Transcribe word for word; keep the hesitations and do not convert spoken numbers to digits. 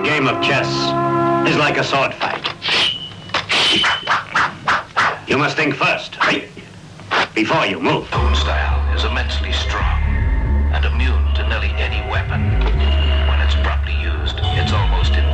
game of chess is like a sword fight. You must think first, right? Before you move. Own style is immensely strong and immune